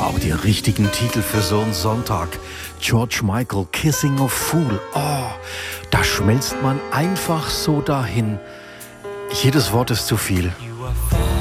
Auch die richtigen Titel für so einen Sonntag. George Michael, Kissing a Fool. Oh, da schmelzt man einfach so dahin. Jedes Wort ist zu viel.